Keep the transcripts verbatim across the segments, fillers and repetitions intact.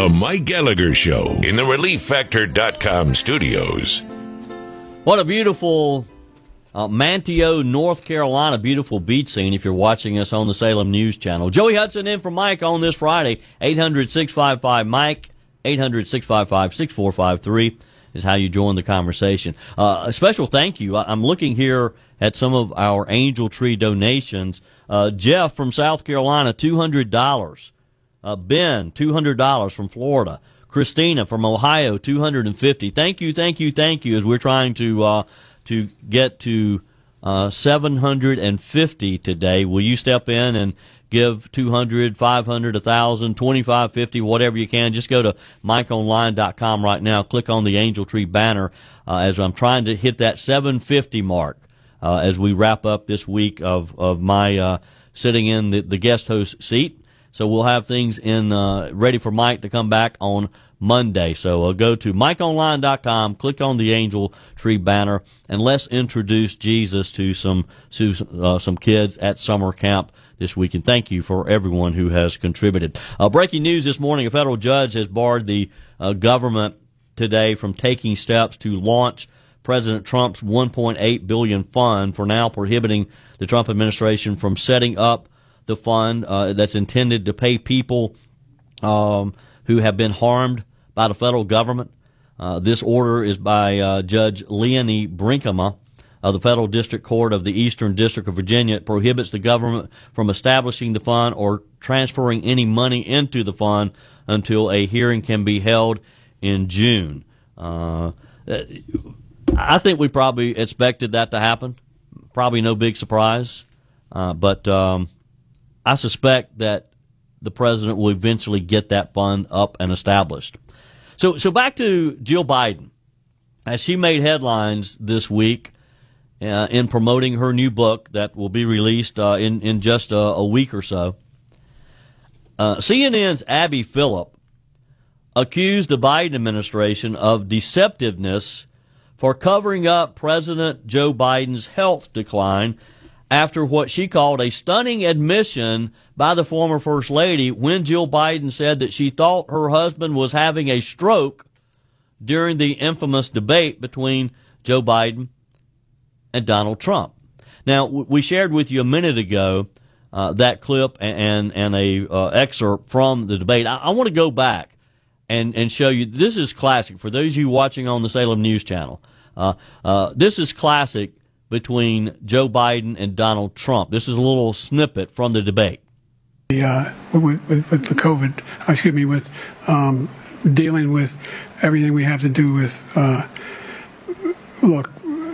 The Mike Gallagher Show in the relief factor dot com studios. What a beautiful uh, Manteo, North Carolina, beautiful beach scene if you're watching us on the Salem News Channel. Joey Hudson in for Mike on this Friday. eight hundred, six five five, Mike, eight hundred, six five five, six four five three is how you join the conversation. Uh, a special thank you. I'm looking here at some of our Angel Tree donations. Uh, Jeff from South Carolina, two hundred dollars. Uh, Ben, two hundred dollars from Florida. Christina from Ohio, two hundred fifty dollars. Thank you, thank you, thank you, as we're trying to uh, to get to uh, seven hundred fifty today. Will you step in and give two hundred, five hundred, one thousand, twenty-five, fifty, whatever you can? Just go to mike online dot com right now. Click on the Angel Tree banner uh, as I'm trying to hit that seven fifty mark uh, as we wrap up this week of, of my uh, sitting in the, the guest host seat. So we'll have things in uh, ready for Mike to come back on Monday. So uh, go to mike online dot com, click on the Angel Tree banner, and let's introduce Jesus to some to, uh, some kids at summer camp this week. And thank you for everyone who has contributed. Uh, breaking news this morning: a federal judge has barred the uh, government today from taking steps to launch President Trump's one point eight billion dollars fund, for now prohibiting the Trump administration from setting up the fund uh, that's intended to pay people um, who have been harmed by the federal government. Uh, this order is by uh, Judge Leonie Brinkema of the Federal District Court of the Eastern District of Virginia. It prohibits the government from establishing the fund or transferring any money into the fund until a hearing can be held in June. Uh, I think we probably expected that to happen. Probably no big surprise. Uh, but um, I suspect that the president will eventually get that fund up and established. So, so back to Jill Biden, as she made headlines this week uh, in promoting her new book that will be released uh, in in just a, a week or so. Uh, C N N's Abby Phillip accused the Biden administration of deceptiveness for covering up President Joe Biden's health decline after what she called a stunning admission by the former First Lady when Jill Biden said that she thought her husband was having a stroke during the infamous debate between Joe Biden and Donald Trump. Now, we shared with you a minute ago uh, that clip and and a uh, excerpt from the debate. I, I want to go back and, and show you. This is classic. For those of you watching on the Salem News Channel, uh, uh, this is classic between Joe Biden and Donald Trump. This is a little snippet from the debate. Uh, with, with, with the COVID, excuse me, with um, dealing with everything we have to do with, uh, look,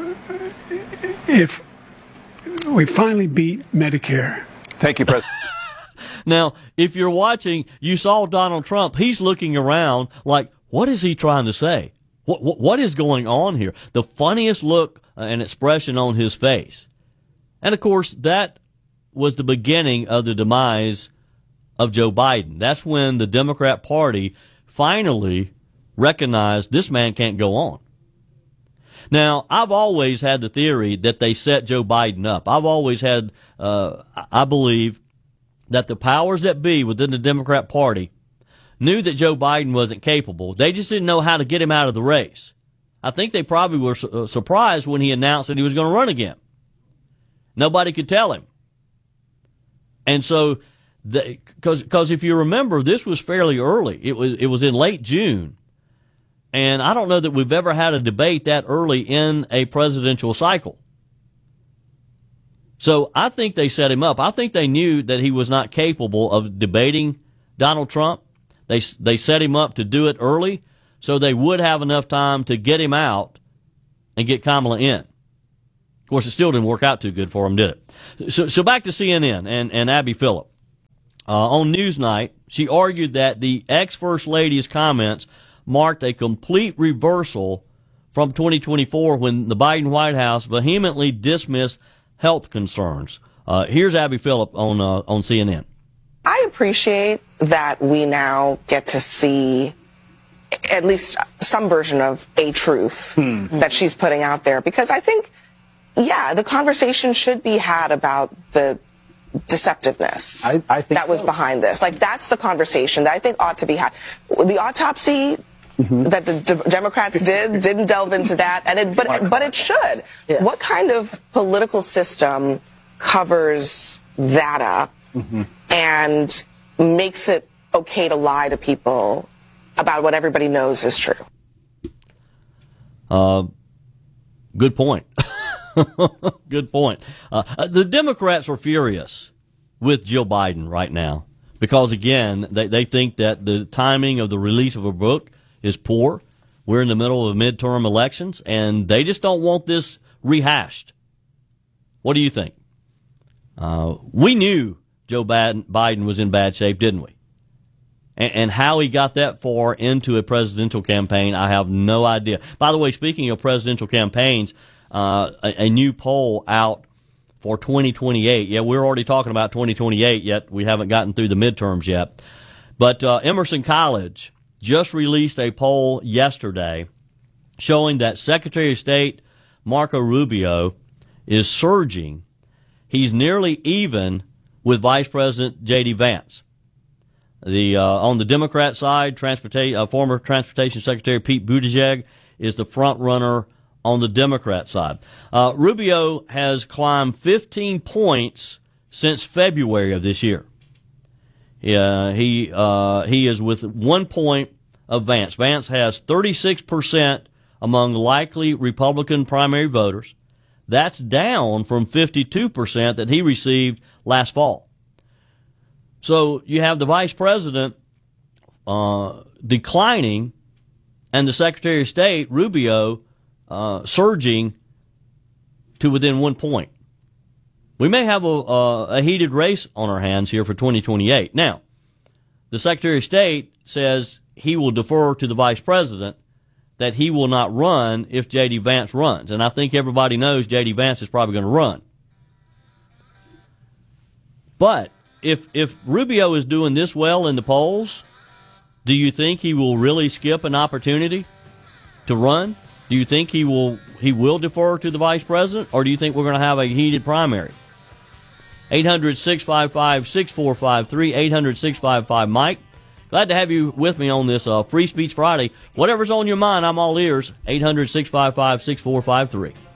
if we finally beat Medicare. Thank you, President. Now, if you're watching, you saw Donald Trump. He's looking around like, what is he trying to say? What, what, what is going on here? The funniest look and expression on his face. And, of course, that was the beginning of the demise of Joe Biden. That's when the Democrat Party finally recognized this man can't go on. Now, I've always had the theory that they set Joe Biden up. I've always had, uh, I believe, that the powers that be within the Democrat Party knew that Joe Biden wasn't capable. They just didn't know how to get him out of the race. I think they probably were su- uh, surprised when he announced that he was going to run again. Nobody could tell him. And so, because because if you remember, this was fairly early. It was it was in late June. And I don't know that we've ever had a debate that early in a presidential cycle. So I think they set him up. I think they knew that he was not capable of debating Donald Trump. They they set him up to do it early so they would have enough time to get him out and get Kamala in. Of course, it still didn't work out too good for him, did it? So, so back to C N N and, and Abby Phillip. Uh, on Newsnight, she argued that the ex-First Lady's comments marked a complete reversal from twenty twenty-four when the Biden White House vehemently dismissed health concerns. Uh, here's Abby Phillip on uh, on C N N. I appreciate that we now get to see at least some version of a truth hmm. that she's putting out there, because I think, yeah, the conversation should be had about the deceptiveness I, I think that was so. behind this. Like, that's the conversation that I think ought to be had. The autopsy mm-hmm. that the D- Democrats did didn't delve into that, and it, but but it should. Yeah. What kind of political system covers that up mm-hmm. and makes it okay to lie to people about what everybody knows is true? Uh, good point. Good point. Uh, the Democrats are furious with Jill Biden right now because, again, they, they think that the timing of the release of a book is poor. We're in the middle of midterm elections, and they just don't want this rehashed. What do you think? Uh, we knew Joe Biden was in bad shape, didn't we? And, and how he got that far into a presidential campaign, I have no idea. By the way, speaking of presidential campaigns, Uh, a, a new poll out for twenty twenty-eight. Yeah, we're already talking about twenty twenty-eight, yet we haven't gotten through the midterms yet. But uh, Emerson College just released a poll yesterday showing that Secretary of State Marco Rubio is surging. He's nearly even with Vice President J D. Vance. The uh, on the Democrat side, transportation, uh, former Transportation Secretary Pete Buttigieg is the front runner on the Democrat side. Uh, Rubio has climbed fifteen points since February of this year. Yeah, he uh, he is with one point of Vance. Vance has thirty-six percent among likely Republican primary voters. That's down from fifty-two percent that he received last fall. So you have the vice president uh, declining and the Secretary of State, Rubio, Uh, surging to within one point. We may have a, a, a heated race on our hands here for twenty twenty-eight. Now, the Secretary of State says he will defer to the Vice President, that he will not run if J D. Vance runs. And I think everybody knows J D. Vance is probably going to run. But if if Rubio is doing this well in the polls, do you think he will really skip an opportunity to run? Do you think he will he will defer to the vice president, or do you think we're going to have a heated primary? eight hundred, six five five, six four five three, eight hundred, six five five, Mike. Glad to have you with me on this uh, Free Speech Friday. Whatever's on your mind, I'm all ears. eight hundred, six five five, six four five three.